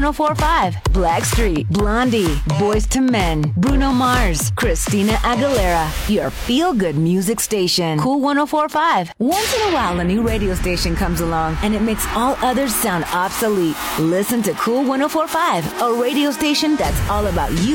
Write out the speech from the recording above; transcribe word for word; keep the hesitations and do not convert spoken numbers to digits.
oh four five, Blackstreet, Blondie, Boys to Men, Bruno Mars, Christina Aguilera, your feel-good music station. Cool one oh four five. Once in a while, a new radio station comes along and it makes all others sound obsolete. Listen to Cool one oh four five, a radio station that's all about you.